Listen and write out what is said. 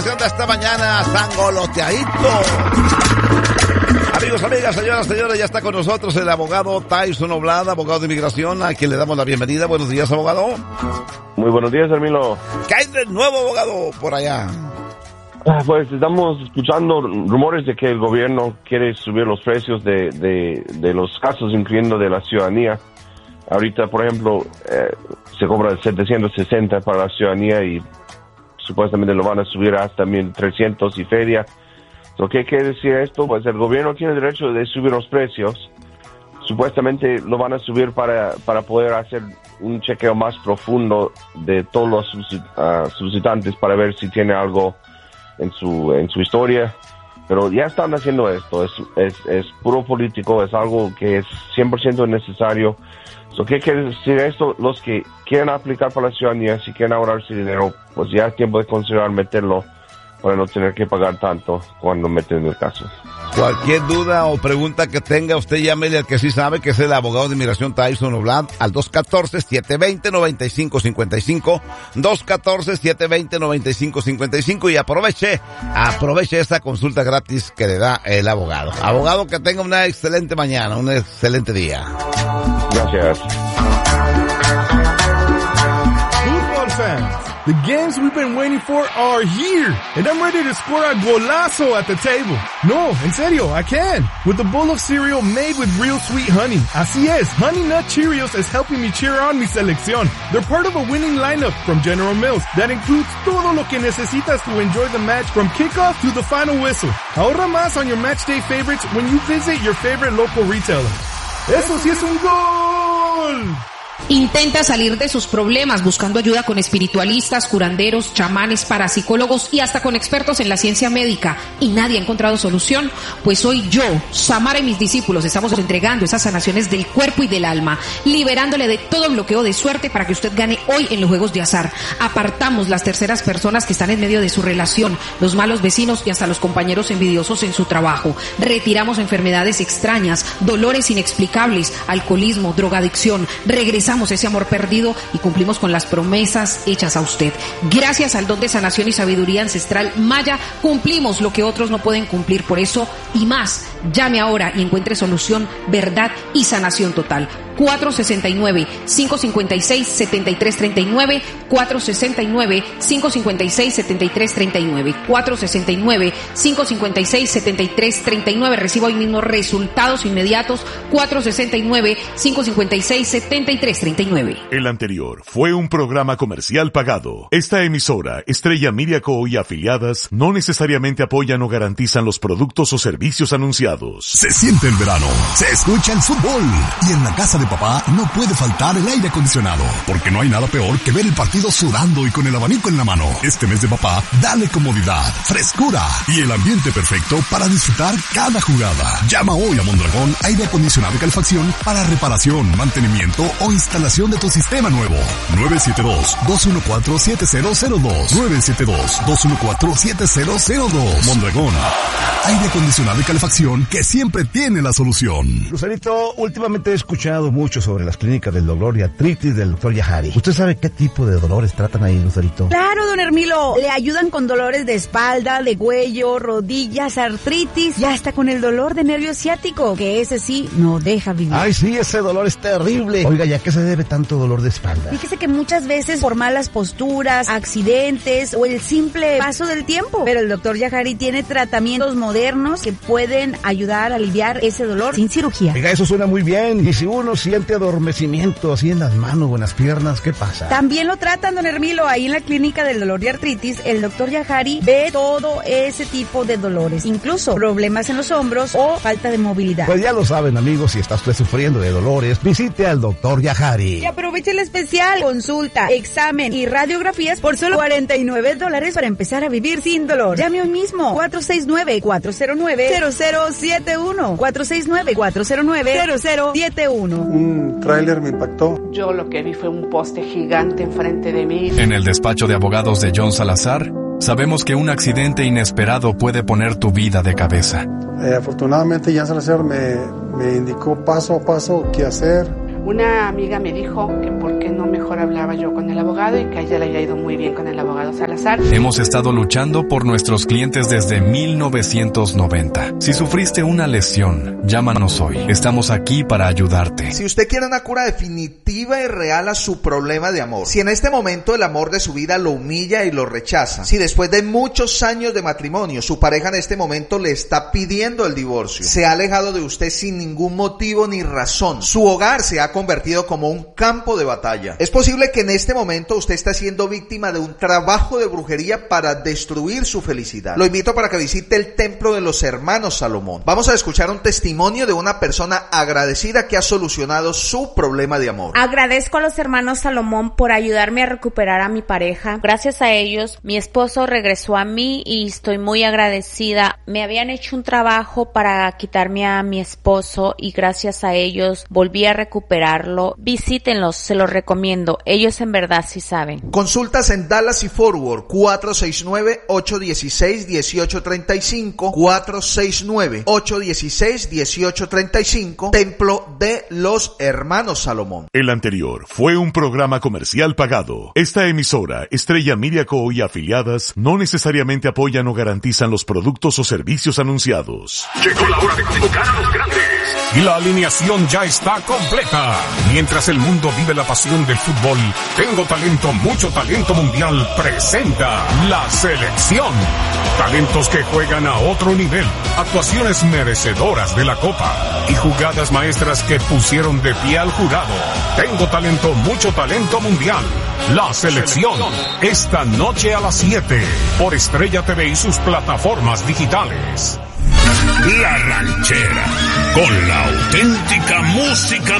información de esta mañana, sangoloteadito. Amigos, amigas, señoras, señores, ya está con nosotros el abogado Tyson Oblada, abogado de inmigración, a quien le damos la bienvenida. Buenos días, abogado. Muy buenos días, Hermilo. ¿Qué hay de nuevo, abogado, por allá? Pues estamos escuchando rumores de que el gobierno quiere subir los precios de los casos, incluyendo de la ciudadanía. Ahorita, por ejemplo, se cobra 760 para la ciudadanía y supuestamente lo van a subir hasta 1,300 y feria. ¿Qué quiere decir esto? Pues el gobierno tiene el derecho de subir los precios. Supuestamente lo van a subir para poder hacer un chequeo más profundo de todos los solicitantes para ver si tiene algo en su historia. Pero ya están haciendo esto. Es puro político, es algo que es 100% necesario. ¿Qué quiere decir esto? Los que quieren aplicar para la ciudadanía, si quieren ahorrarse dinero, pues ya es tiempo de considerar meterlo para no tener que pagar tanto cuando meten el caso. Cualquier duda o pregunta que tenga, usted llámele al que sí sabe, que es el abogado de inmigración Tyson Oblada, al 214-720-9555, 214-720-9555, y aproveche esta consulta gratis que le da el abogado. Abogado, que tenga una excelente mañana, un excelente día. Gracias. Football fans, the games we've been waiting for are here, and I'm ready to score a golazo at the table. No, en serio, I can. With a bowl of cereal made with real sweet honey. Así es, Honey Nut Cheerios is helping me cheer on mi selección. They're part of a winning lineup from General Mills that includes todo lo que necesitas to enjoy the match from kickoff to the final whistle. Ahorra más on your match day favorites when you visit your favorite local retailer. ¡Eso sí es un gol! Intenta salir de sus problemas buscando ayuda con espiritualistas, curanderos, chamanes, parapsicólogos y hasta con expertos en la ciencia médica, y nadie ha encontrado solución. Pues hoy yo, Samara y mis discípulos estamos entregando esas sanaciones del cuerpo y del alma, liberándole de todo bloqueo de suerte para que usted gane hoy en los juegos de azar. Apartamos las terceras personas que están en medio de su relación, los malos vecinos y hasta los compañeros envidiosos en su trabajo. Retiramos enfermedades extrañas, dolores inexplicables, alcoholismo, drogadicción. Regresamos ese amor perdido y cumplimos con las promesas hechas a usted. Gracias al don de sanación y sabiduría ancestral maya, cumplimos lo que otros no pueden cumplir. Por eso y más, llame ahora y encuentre solución, verdad y sanación total. 469-556-7339, 469-556-7339, 469-556-7339. Reciba hoy mismo resultados inmediatos. 469-556-7339. El anterior fue un programa comercial pagado. Esta emisora, Estrella Media Co. y afiliadas, no necesariamente apoyan o garantizan los productos o servicios anunciados. Se siente el verano, se escucha el fútbol, y en la casa de papá no puede faltar el aire acondicionado, porque no hay nada peor que ver el partido sudando y con el abanico en la mano. Este mes de papá, dale comodidad, frescura y el ambiente perfecto para disfrutar cada jugada. Llama hoy a Mondragón Aire Acondicionado y Calefacción para reparación, mantenimiento o instalación de tu sistema nuevo. 972-214-7002. 972-214-7002. Mondragón Aire Acondicionado y Calefacción, que siempre tiene la solución. Lucerito, últimamente he escuchado mucho sobre las clínicas del dolor y artritis del doctor Yahari. ¿Usted sabe qué tipo de dolores tratan ahí, Lucerito? Claro, don Hermilo. Le ayudan con dolores de espalda, de cuello, rodillas, artritis y hasta con el dolor de nervio ciático, que ese sí no deja vivir. Ay, sí, ese dolor es terrible. Oiga, ¿ya qué se debe tanto dolor de espalda? Fíjese que muchas veces por malas posturas, accidentes o el simple paso del tiempo. Pero el doctor Yahari tiene tratamientos modernos que pueden ayudar a aliviar ese dolor sin cirugía. Oiga, eso suena muy bien. Y si uno siente adormecimiento así en las manos o en las piernas, ¿qué pasa? También lo tratan, don Hermilo. Ahí en la clínica del dolor y artritis, el doctor Yahari ve todo ese tipo de dolores, incluso problemas en los hombros o falta de movilidad. Pues ya lo saben, amigos, si está usted sufriendo de dolores, visite al doctor Yahari. Y aproveche el especial, consulta, examen y radiografías por solo $49 para empezar a vivir sin dolor. Llame hoy mismo, 469-409-0071, 469-409-0071. Un tráiler me impactó. Yo lo que vi fue un poste gigante enfrente de mí. En el despacho de abogados de John Salazar, sabemos que un accidente inesperado puede poner tu vida de cabeza. Afortunadamente, John Salazar me indicó paso a paso qué hacer. Una amiga me dijo que por qué no mejor hablaba yo con el abogado y que a ella le había ido muy bien con el abogado Salazar. Hemos estado luchando por nuestros clientes desde 1990. Si sufriste una lesión, llámanos hoy. Estamos aquí para ayudarte. Si usted quiere una cura definitiva y real a su problema de amor, si en este momento el amor de su vida lo humilla y lo rechaza, si después de muchos años de matrimonio su pareja en este momento le está pidiendo el divorcio, se ha alejado de usted sin ningún motivo ni razón, su hogar se ha convertido como un campo de batalla, es posible que en este momento usted está siendo víctima de un trabajo de brujería para destruir su felicidad. Lo invito para que visite el templo de los hermanos Salomón. Vamos a escuchar un testimonio de una persona agradecida que ha solucionado su problema de amor. Agradezco a los hermanos Salomón por ayudarme a recuperar a mi pareja. Gracias a ellos, mi esposo regresó a mí y estoy muy agradecida. Me habían hecho un trabajo para quitarme a mi esposo y gracias a ellos volví a recuperarlo. Visítenlos, se los recomiendo. Ellos en verdad sí saben. Consultas en Dallas y Fort Worth, 469-816-1835, 469-816-1835, Templo de los Hermanos Salomón. El anterior fue un programa comercial pagado. Esta emisora, Estrella Media Co. y afiliadas, no necesariamente apoyan o garantizan los productos o servicios anunciados. Llegó la hora de convocar a los grandes. Y la alineación ya está completa. Mientras el mundo vive la pasión del fútbol, Tengo Talento, Mucho Talento Mundial presenta La Selección. Talentos que juegan a otro nivel, actuaciones merecedoras de la Copa y jugadas maestras que pusieron de pie al jurado. Tengo Talento, Mucho Talento Mundial. La Selección, esta noche a las 7 por Estrella TV y sus plataformas digitales. La Ranchera, con la auténtica música